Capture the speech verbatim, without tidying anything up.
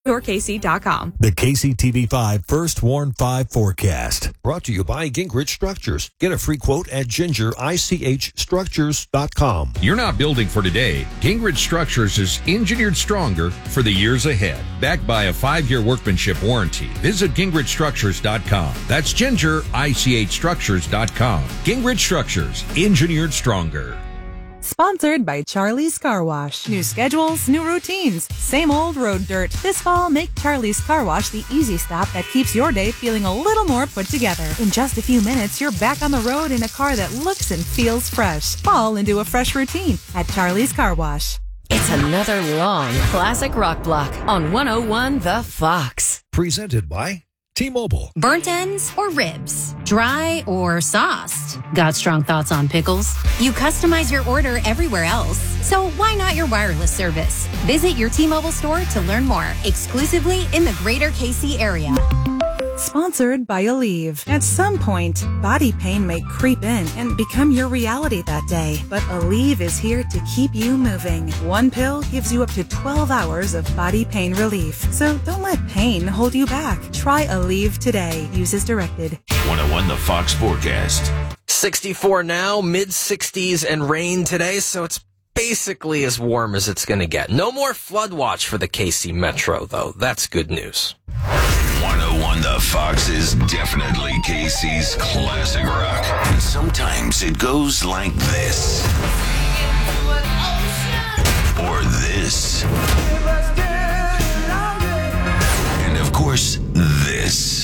or K C dot com. The K C T V five First Warn five forecast. Brought to you by Gingrich Structures. Get a free quote at ginger ich structures dot com. You're not building for today. Gingrich Structures is engineered stronger for the years ahead. Backed by a five-year workmanship warranty. Visit gingrich structures dot com. That's ginger ich structures dot com. Gingrich Structures, engineered stronger. Sponsored by Charlie's Car Wash. New schedules, new routines, same old road dirt. This fall, make Charlie's Car Wash the easy stop that keeps your day feeling a little more put together. In just a few minutes, you're back on the road in a car that looks and feels fresh. Fall into a fresh routine at Charlie's Car Wash. It's another long classic rock block on one oh one The Fox. Presented by T-Mobile. Burnt ends or ribs? Dry or sauced? Got strong thoughts on pickles? You customize your order everywhere else, so why not your wireless service? Visit your T-Mobile store to learn more, exclusively in the greater K C area. Sponsored by Aleve. At some point, body pain may creep in and become your reality that day. But Aleve is here to keep you moving. One pill gives you up to twelve hours of body pain relief. So don't let pain hold you back. Try Aleve today. Use as directed. one oh one The Fox forecast. sixty-four now, mid sixties and rain today, so it's basically as warm as it's going to get. No more flood watch for the K C Metro, though. That's good news. one oh one The Fox is definitely K C's classic rock. And sometimes it goes like this. Or this. And of course, this.